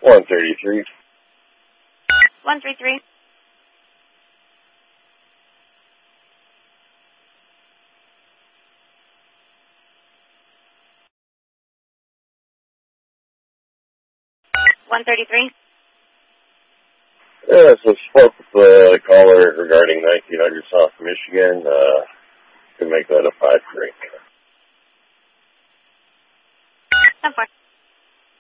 133. 133. Yeah, so spoke with the caller regarding 1900 South Michigan. Could make that a 5 drink. 10-4.